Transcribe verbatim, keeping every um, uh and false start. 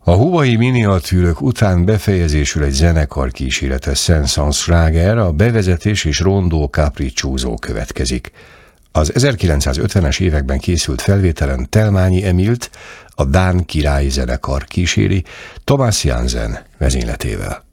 A hubai miniatűrök után befejezésül egy zenekar kísérlete Saint-Saëns sláger, a bevezetés és rondó capriccioso következik. Az ezerkilencszázötvenes években készült felvételen Telmányi Emilt, a dán királyi zenekar kíséri, Thomas Jansen vezényletével.